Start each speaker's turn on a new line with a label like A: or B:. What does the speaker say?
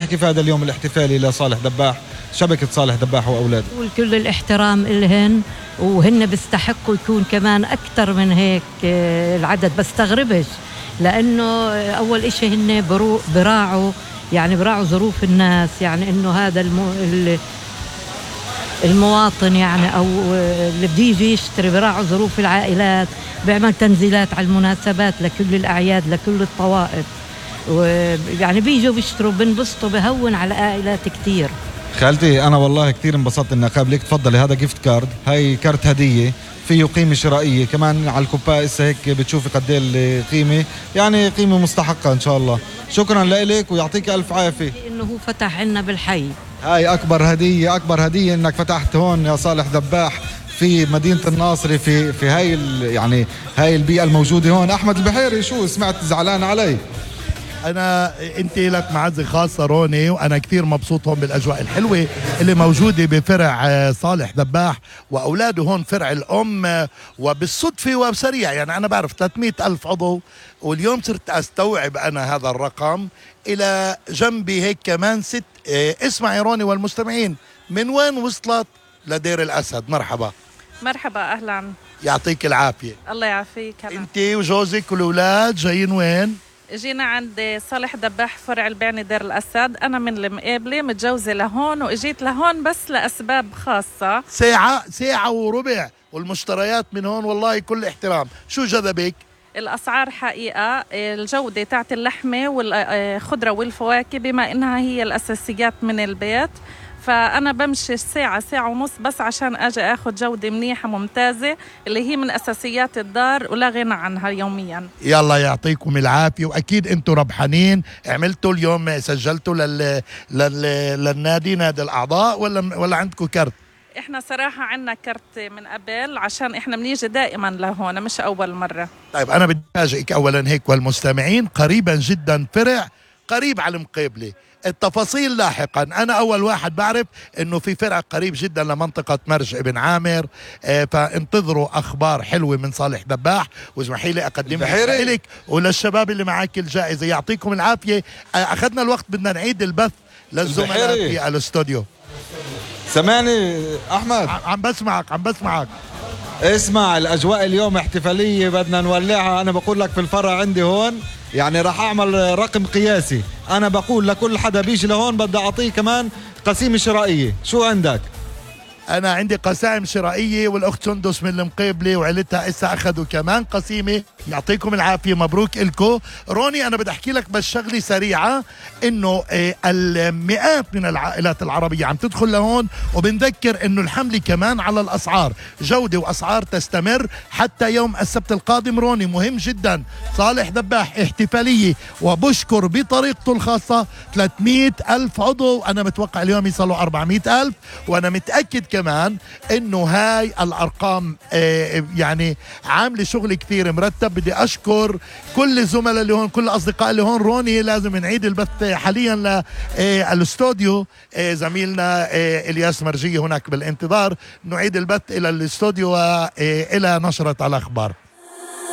A: تحكي في هذا اليوم الاحتفالي لصالح دباح، شبكة صالح دباح وأولاده؟
B: وكل الاحترام إلهن، وهن بيستحقوا يكون كمان أكتر من هيك العدد. بستغربش لأنه أول إشي هن براعوا ظروف الناس، يعني إنه هذا المواطن يعني أو اللي بده يجي يشتري براعوا ظروف العائلات، بيعمل تنزيلات على المناسبات لكل الأعياد لكل الطوائف، ويعني بيجوا بيشتروا بنبسطوا، بهون على عائلات كتير.
A: خالتي أنا والله كتير انبسطت إني أقابلك. تفضلي، هذا جيفت كارد، هاي كارت هدية فيه قيمة شرائية كمان على الكوباء. هسه هيك بتشوفي قد ايه القيمة، يعني قيمة مستحقة إن شاء الله. شكرا لك ويعطيك ألف عافية.
B: إنه هو فتح لنا بالحي،
A: هاي أكبر هدية، أكبر هدية إنك فتحت هون يا صالح دباح في مدينة الناصري، في هاي يعني هاي البيئة الموجودة هون. أحمد البحيري، شو سمعت زعلان علي؟
C: انت لك معزة خاصة روني، وانا كثير مبسوط هون بالاجواء الحلوة اللي موجودة بفرع صالح دباح واولاده هون فرع الام. وبالصدفة وبسريع يعني انا بعرف 300 الف عضو، واليوم صرت استوعب انا هذا الرقم. الى جنبي هيك كمان ست. اسمعي روني والمستمعين، من وين وصلت لدير الاسد؟ مرحبا.
D: مرحبا، اهلا،
C: يعطيك العافية.
D: الله يعافيك.
C: انت وجوزك والاولاد جايين وين؟
D: جينا عند صالح دباح فرع البعني دير الأسد. أنا من المقابلة متجوزة لهون، وإجيت لهون بس لأسباب خاصة.
C: ساعة وربع، والمشتريات من هون والله كل احترام. شو جذبك؟
D: الأسعار حقيقة، الجودة تاعت اللحمة والخضرة والفواكه، بما إنها هي الأساسيات من البيت، فأنا بمشي ساعة ونص بس عشان أجي أخذ جودة منيحة ممتازة اللي هي من أساسيات الدار ولا غنى عنها يوميا.
C: يلا يعطيكم العافية، وأكيد أنتم ربحانين. عملتوا اليوم سجلتوا للنادي، نادي الأعضاء، ولا عندكم كرت؟
D: إحنا صراحة عنا كرت من قبل، عشان إحنا بنيجي دائما لهون مش أول مرة.
C: طيب أنا بدي أفاجئك أولا هيك والمستمعين، قريبا جدا فرع قريب على المقابلة. التفاصيل لاحقا. أنا أول واحد بعرف أنه في فرع قريب جدا لمنطقة مرج ابن عامر. فانتظروا أخبار حلوة من صالح دباح، واسمحي لي أقدمها لك وللشباب اللي معك الجائزة. يعطيكم العافية. أخذنا الوقت، بدنا نعيد البث للزملاء في الاستوديو.
A: سمعني أحمد؟
C: عم بسمعك.
A: اسمع، الأجواء اليوم احتفالية بدنا نولعها. أنا بقول لك في الفرع عندي هون يعني راح أعمل رقم قياسي. أنا بقول لكل حدا بيجي لهون بدي أعطيه كمان قسيمة شرائية. شو عندك؟
C: أنا عندي قسائم شرائية، والأخت سندس من المقابلة وعيلتها إسا أخذوا كمان قسيمة. يعطيكم العافية، مبروك إلكو. روني أنا بدي أحكي لك بس شغلة سريعة، إنه المئات من العائلات العربية عم تدخل لهون، وبنذكر إنه الحملة كمان على الأسعار، جودة وأسعار تستمر حتى يوم السبت القادم. روني مهم جدا، صالح دباح احتفالية، وبشكر بطريقته الخاصة 300 ألف عضو. أنا متوقع اليوم يصلوا 400 ألف، وأنا متأكد كمان انه هاي الارقام يعني عامله شغل كثير مرتب. بدي اشكر كل الزملاء اللي هون، كل الاصدقاء اللي هون. روني لازم نعيد البث حاليا للاستوديو. زميلنا الياس مرجية هناك بالانتظار. نعيد البث الى الاستوديو والى نشرة الاخبار.